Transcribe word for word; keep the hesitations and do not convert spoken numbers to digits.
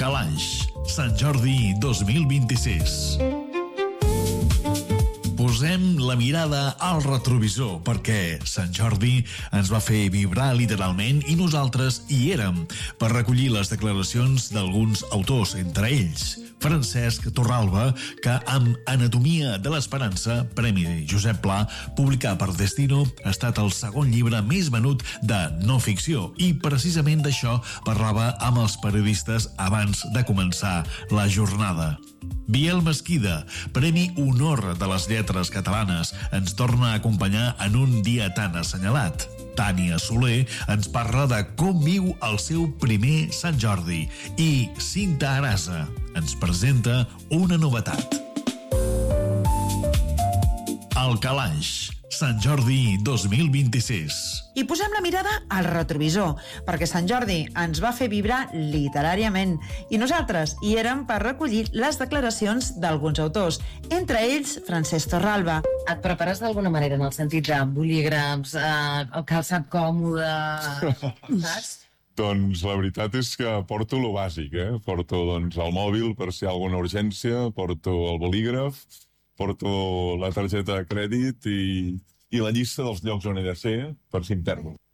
Calaix, Sant Jordi dos mil vint-i-sis. Posem la mirada al retrovisor perquè Sant Jordi ens va fer vibrar literalment i nosaltres hi érem per recollir les declaracions d'alguns autors, entre ells Francesc Torralba, que amb Anatomia de l'Esperança, Premi Josep Pla, publicat per Destino, ha estat el segon llibre més venut de no ficció i precisament d'això parlava amb els periodistes abans de començar la jornada. Biel Mesquida, Premi Honor de les Lletres Catalanes, ens torna a acompanyar en un dia tan assenyalat. Tània Soler ens parla de com viu el seu primer Sant Jordi i Cinta Arasa ens presenta una novetat. El Calaix, Sant Jordi dos mil vint-i-sis. I posem la mirada al retrovisor, perquè Sant Jordi ens va fer vibrar literàriament i nosaltres hi érem per recollir les declaracions d'alguns autors, entre ells Francesc Torralba. Et prepares d'alguna manera en el sentit de bolígrafs, eh, el calçat còmode, saps? Doncs la veritat és que porto lo bàsic, eh? Porto doncs, el mòbil per si hi ha alguna urgència, porto el bolígraf, porto la targeta de crèdit i, i la llista dels llocs on he de ser per si em perdo.